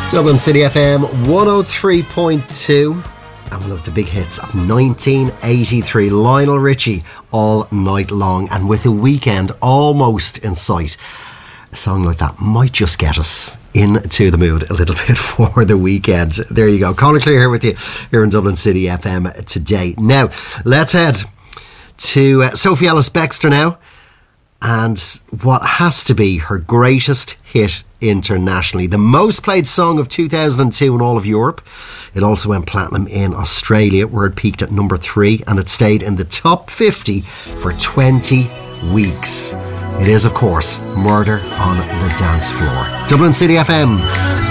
Dublin City FM 103.2, and one of the big hits of 1983, Lionel Richie, All Night Long. And with the weekend almost in sight, a song like that might just get us into the mood a little bit for the weekend. There you go. Conor Clear here with you here in Dublin City FM today. Now, let's head to Sophie Ellis-Bextor now, and what has to be her greatest hit internationally. The most played song of 2002 in all of Europe. It also went platinum in Australia, where it peaked at number 3, and it stayed in the top 50 for 20 weeks. It is, of course, Murder on the Dance Floor. Dublin City FM.